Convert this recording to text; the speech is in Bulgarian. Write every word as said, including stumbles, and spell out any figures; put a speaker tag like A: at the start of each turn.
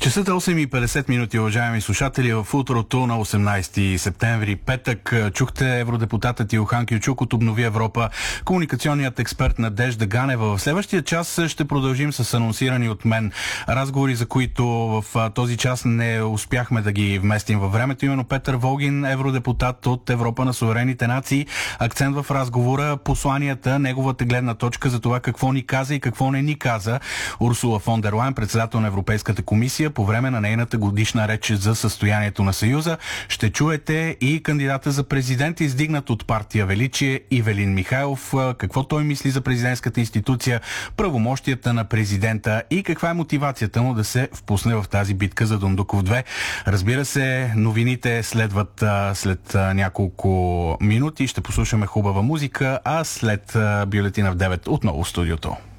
A: Часът е осем и петдесет минути, уважаеми слушатели. В утрото на осемнайсети септември, петък, чухте евродепутатът Илхан Кючук от Обнови Европа, комуникационният експерт Надежда Ганева. В следващия час ще продължим с анонсирани от мен разговори, за които в този час не успяхме да ги вместим във времето. Именно Петър Волгин, евродепутат от Европа на суверените нации. Акцент в разговора, посланията, неговата гледна точка за това какво ни каза и какво не ни каза Урсула фон дер Лайен, председател на Европейската комисия, по време на нейната годишна реч за състоянието на Съюза. Ще чуете и кандидата за президент, издигнат от партия Величие, Ивелин Михайлов, какво той мисли за президентската институция, правомощията на президента и каква е мотивацията му да се впусне в тази битка за Дондуков две. Разбира се, новините следват а, след а, няколко минути. Ще послушаме хубава музика, а след а, бюлетина в девет отново в студиото.